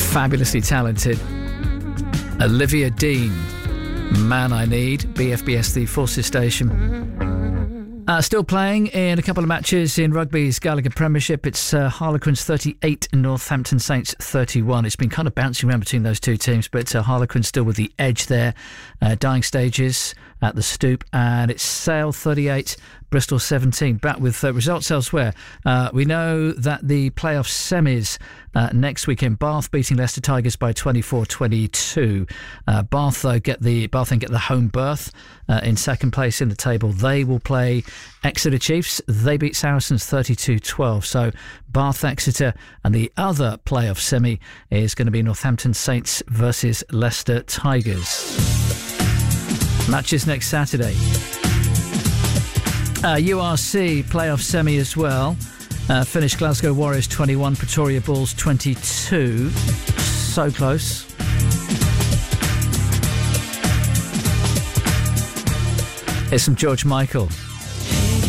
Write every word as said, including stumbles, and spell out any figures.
fabulously talented Olivia Dean, Man I Need, B F B S the Forces Station. Uh, still playing in a couple of matches in rugby's Gallagher Premiership. It's uh, Harlequins thirty-eight and Northampton Saints thirty-one. It's been kind of bouncing around between those two teams, but uh, Harlequins still with the edge there. Uh, dying stages at the Stoop, and it's Sale thirty-eight, Bristol seventeen. Back with uh, results elsewhere. Uh, we know that the playoff semis uh, next weekend, Bath beating Leicester Tigers by twenty-four twenty-two. Uh, Bath, though, get the Bath then get the home berth uh, in second place in the table. They will play Exeter Chiefs. They beat Saracens thirty-two twelve. So Bath, Exeter, and the other playoff semi is going to be Northampton Saints versus Leicester Tigers. Matches next Saturday. Uh, U R C playoff semi as well. Uh, finished Glasgow Warriors twenty-one, Pretoria Bulls twenty-two. So close. Here's some George Michael.